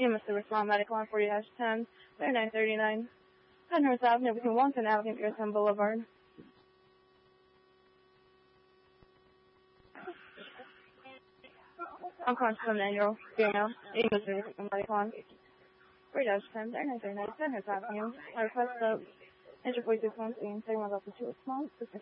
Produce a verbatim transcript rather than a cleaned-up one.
You must respond medical on forty dash ten, thirty-nine thirty-nine. Penhurst Avenue between Wellington Avenue and Pearson Boulevard. Unconscious and manual. Female. You must respond medical on forty dash ten, thirty-nine thirty-nine. Penhurst Avenue. I request that enter forty-six months and second one up to two response.